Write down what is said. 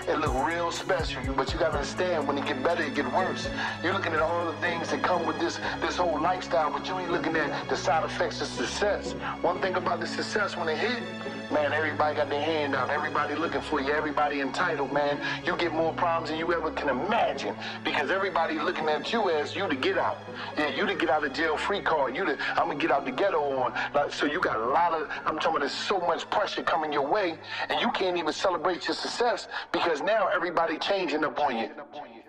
it look real special. But you gotta understand, when it get better, it get worse. You're looking at all the things that come with this whole lifestyle, but you ain't looking at the side effects of success. One thing about the success, when it hit, man, everybody got their hand out. Everybody looking for you. Everybody entitled, man. You get more problems than you ever can imagine because everybody looking at you as you to get out. Yeah, you to get out of jail free card. You to, I'm going to get out the ghetto on. Like, so you got a lot of, I'm talking about there's so much pressure coming your way and you can't even celebrate your success because now everybody changing up on you.